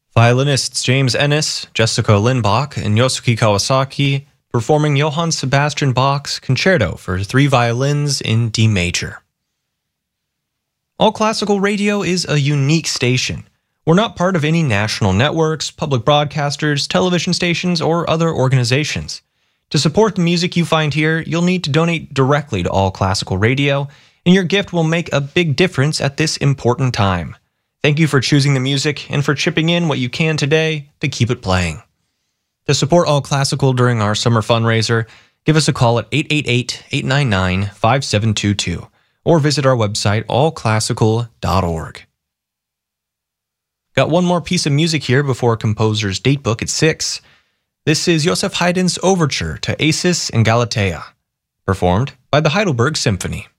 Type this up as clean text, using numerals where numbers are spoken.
Violinists James Ennis, Jessica Lindbach, and Yosuke Kawasaki performing Johann Sebastian Bach's Concerto for 3 violins in D major. All Classical Radio is a unique station. We're not part of any national networks, public broadcasters, television stations, or other organizations. To support the music you find here, you'll need to donate directly to All Classical Radio, and your gift will make a big difference at this important time. Thank you for choosing the music and for chipping in what you can today to keep it playing. To support All Classical during our summer fundraiser, give us a call at 888-899-5722 or visit our website allclassical.org. Got one more piece of music here before composer's datebook at 6. This is Joseph Haydn's Overture to Acis and Galatea, performed by the Heidelberg Symphony.